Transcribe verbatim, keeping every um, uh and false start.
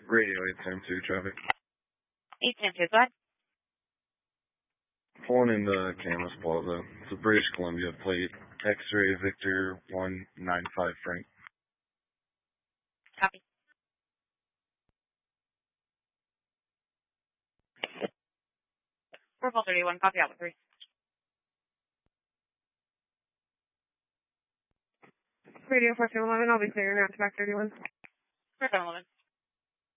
Radio eight ten two traffic. eight ten two, go ahead. Pulling into Camas Plaza. It's a British Columbia plate. X-ray Victor one nine five Frank. Copy. Purple thirty-one, copy out with three. Radio four seven eleven, I'll be clearing out to back thirty-one. four seven eleven.